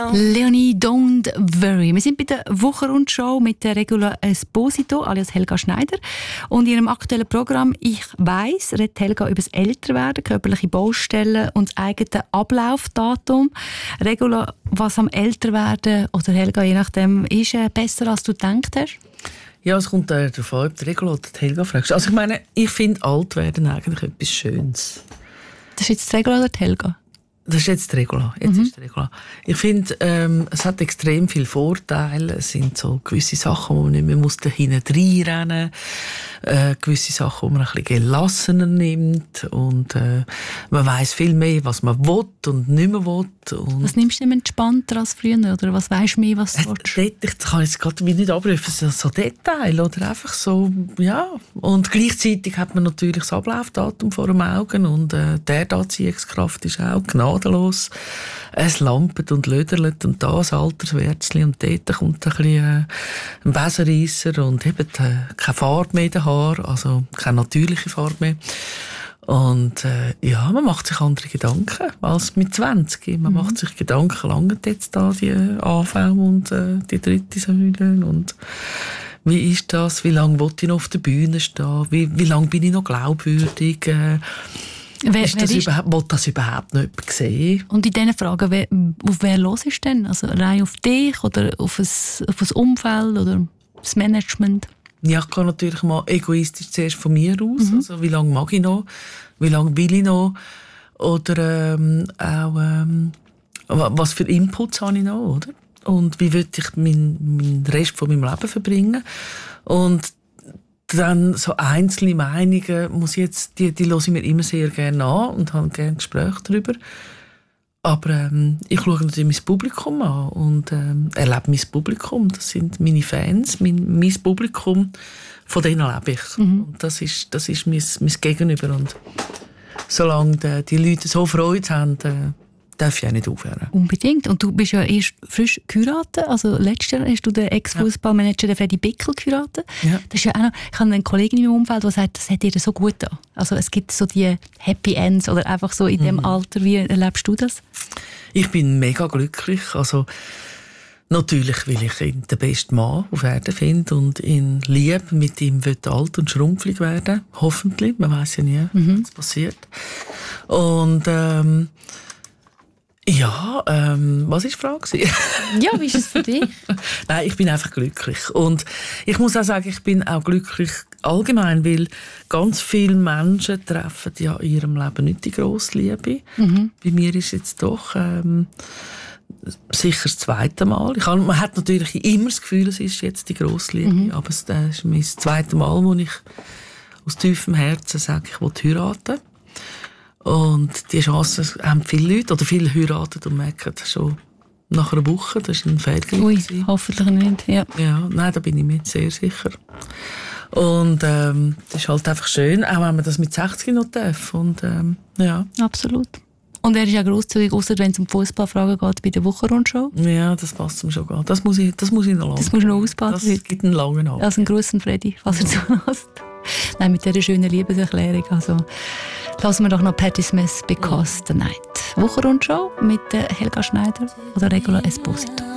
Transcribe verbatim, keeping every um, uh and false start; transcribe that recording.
Leonie, don't worry. Wir sind bei der Wochenrundshow mit der Regula Esposito, alias Helga Schneider. Und in ihrem aktuellen Programm «Ich weiss» redet Helga über das Älterwerden, körperliche Baustellen und das eigene Ablaufdatum. Regula, was am Älterwerden oder Helga, je nachdem, ist besser, als du gedacht hast? Ja, es kommt darauf an, ob die Regula oder die Helga fragst. Also ich meine, ich finde Altwerden eigentlich etwas Schönes. Das ist jetzt die Regula oder die Helga? Das ist jetzt die Regula. Jetzt mhm. ist die Regula. Ich finde, ähm, es hat extrem viele Vorteile. Es sind so gewisse Sachen, wo man nicht mehr muss da hinten reinrennen muss. Äh, gewisse Sachen, die man ein bisschen gelassener nimmt. Und äh, man weiss viel mehr, was man will und nicht mehr will. Und was nimmst du denn entspannter als früher? Oder was weisst du mehr, was du willst? Äh, ich kann es gerade nicht abrufen, so, so Details oder einfach so, ja. Und gleichzeitig hat man natürlich das Ablaufdatum vor den Augen und äh, die Erdanziehungskraft ist auch gnadenlos. Es lampet und löderlet und da ein Alterswärzchen und dort kommt ein bisschen äh, ein Besenreisser und eben äh, keine Farbe mehr in den Haaren, also keine natürliche Farbe mehr. Und äh, ja, man macht sich andere Gedanken als mit zwanzig. Man mhm. macht sich Gedanken, lange jetzt da die A V und äh, die dritte Säule und wie ist das, wie lange will ich noch auf der Bühne stehen, wie, wie lange bin ich noch glaubwürdig, äh, wer, ist wer das ist? Überhaupt, will das überhaupt nicht sehen? Und in diesen Fragen, wer, auf wer los ist denn? Also rein auf dich oder auf ein, auf ein Umfeld oder das Management? Ja, ich kann natürlich mal egoistisch zuerst von mir aus. Mhm. Also, wie lange mag ich noch? Wie lange will ich noch? Oder ähm, auch, ähm, was für Inputs habe ich noch, oder? Und wie will ich meinen mein Rest von meinem Leben verbringen? Und dann so einzelne Meinungen, muss ich jetzt, die, die höre ich mir immer sehr gerne an und habe gerne Gespräche darüber. Aber ähm, ich schaue natürlich mein Publikum an und ähm, erlebe mein Publikum. Das sind meine Fans, mein, mein Publikum, von denen lebe ich. Mhm. Und das ist, das ist mein, mein Gegenüber. Und solange die, die Leute so Freude haben, äh, darf ich auch nicht aufhören. Unbedingt. Und du bist ja erst frisch geheiratet. Also letztes Jahr hast du den Ex-Fußballmanager, den Freddy Bickel, geheiratet. Ja. Das ist ja auch noch, ich habe einen Kollegen in meinem Umfeld, der sagt, das hat dir so gut getan. Also es gibt so die Happy Ends oder einfach so in mhm. dem Alter. Wie erlebst du das? Ich bin mega glücklich. Also natürlich, weil ich ihn den besten Mann auf Erden finde und ihn liebe, mit ihm alt und schrumpflig werden. Hoffentlich. Man weiß ja nie, mhm. was passiert. Und ähm, ja, ähm, was war die Frage? Ja, wie ist es für dich? Nein, ich bin einfach glücklich. Und ich muss auch sagen, ich bin auch glücklich allgemein, weil ganz viele Menschen treffen ja in ihrem Leben nicht die grosse Liebe. Mhm. Bei mir ist jetzt doch ähm, sicher das zweite Mal. Ich hab, man hat natürlich immer das Gefühl, es ist jetzt die grosse Liebe, mhm. aber es ist mein zweites Mal, wo ich aus tiefem Herzen sage, ich will heiraten. Und die Chance haben viele Leute, oder viele heiraten und merken schon nach einer Woche, das war ein Fehler. Ui, hoffentlich nicht, ja. Ja, nein, da bin ich mir sehr sicher. Und ähm, das ist halt einfach schön, auch wenn man das mit sechzig noch darf. Und, ähm, ja. Absolut. Und er ist ja grosszügig, ausser wenn es um Fußballfragen geht bei der Wochenrundshow. Ja, das passt mir schon gar. Das muss ich, das muss ich noch lange. Das muss noch ausbaden. Das gibt einen langen Abend. Also einen Gruß an Freddy, falls er zuhört. Nein, mit dieser schönen Liebeserklärung. Also, lassen wir doch noch Patti Smith, Because the Night. Wochenrundshow mit Helga Schneider oder Regula Esposito.